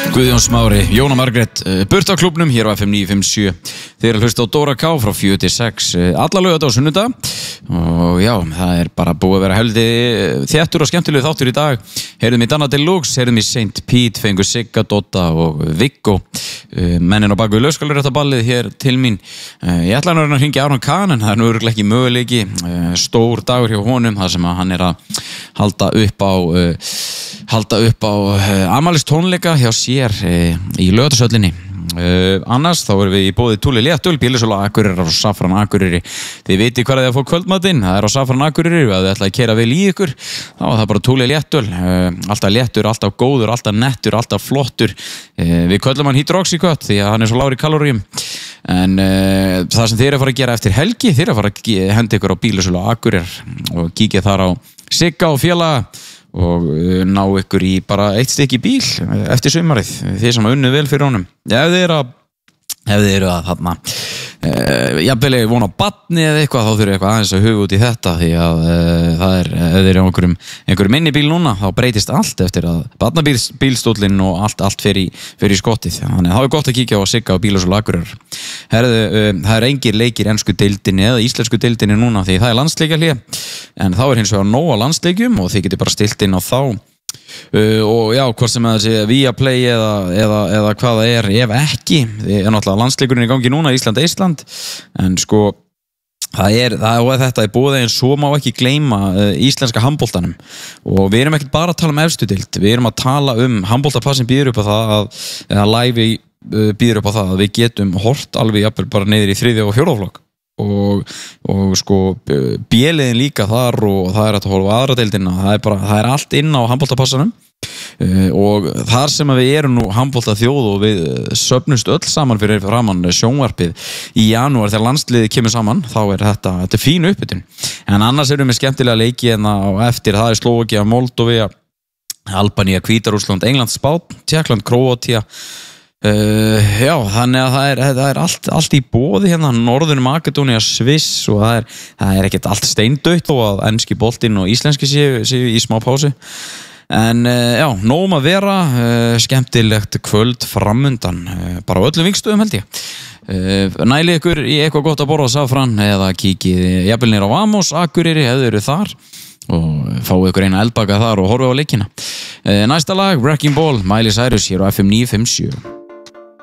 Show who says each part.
Speaker 1: Guðjón Smári, Jóna Margrét, burt á klúbnum hér á FM 957. Þeir eru að hlusta á Dóra K frá 4 til 6 alla laugardaga og sunnudaga. Og já, það er bara búið að vera heldur þéttur og skemmtilegu þáttur í dag. Heyrðum í Danna Deluxe, heyrðum í St. Pete, fengu Sigga, Dotta og Viggo. Mennin á baku lauskalurréttaballið hér til mín. Ég ætla að hringja Aron Kahn, en það er nú örugglega ekki möguleiki. Stór dagur hjá honum, þar sem hann er að halda upp á afmælistónleika hjá sér í Laugardalshöllinni. Annars þá erum við í boði Túli Léttöl, Bílasölu Akureyrar og Safran Akureyri. Þið vitið hvað þið að fá kvöldmatinn, það er á Safran Akureyri. Ef þið ætlaði að keyra vel í ykkur, þá er það bara Túli Léttöl. Alltaf léttur, alltaf góður, alltaf nettur, alltaf flottur. Við köllum hann Hydroxycut því að hann er svo lágur í kaloríum. En það sem þið eru að fara að gera eftir helgi, þið eru að fara að henda ykkur á Bílasölu Akureyrar og kíkja þar á Sigga og félaga og ná ykkur í bara eitt stykki bíl eftir sumarið, þið sem unnu vel fyrir honum. Ef þið eru að þarna jafnvel vona á barni eða eitthvað, þá þurfið eitthvað aðeins að huga út í þetta, því að það er, ef þið eru á einhverjum minni bíl núna, þá breytist allt eftir að barnabílstóllinn og allt fer í skottið. Þannig að það er gott að kíkja á Sigga og Bílasölu Akureyrar. Herðu, það er engir leikir ensku deildinni eða íslensku deildinni núna, því það er landsleikjahlé, en þá er hins vegar nóg á landsleikjum og þið getur bara stilt inn á þá. Og já, hvort sem það sé Viaplay eða hvað það er, ef ekki, er náttúrulega landsleikurinn í gangi núna, Ísland, en sko þetta er búið, en svo má ekki gleyma íslenska handboltanum, og við erum ekkert bara að tala um efstu deild, við erum að tala um handboltapassin býður upp á það eða live býður upp á það að við getum hort alveg jafnvel bara niður í 3. og 4. flokk. Og sko B-liðin líka þar, og það er að horfa á aðra deildina, það er allt inn á handboltapassanum, og þar sem við erum nú handboltaþjóð og við söfnumst öll saman fyrir framan sjónvarpið í janúar þegar landsliðið kemur saman, þá er þetta fín uppbytun. En annars erum við skemmtilega leiki en á eftir, það er Slóvakía, Moldóvía, Albanía, Hvíta-Rússland, England, Spánn, Tékkland, Króatía. Já, þannig að það er allt í boði hérna, Norður Makedónía, Sviss, og það er ekkert allt steindautt þó að enski boltinn og íslenski séu í smá pásu. En já, nóg að vera, skemmtilegt kvöld framundan, bara á öllum vingstöðum held ég. Nælið ykkur í eitthvað gott að borða á Safran, eða kíkið jafnvel niður á Vamos Akureyri ef þið eru þar, og fáið ykkur eina eldbaka þar og horfið á leikina. Næsta lag, Wrecking Ball, Miley Cyrus hér á FM 957.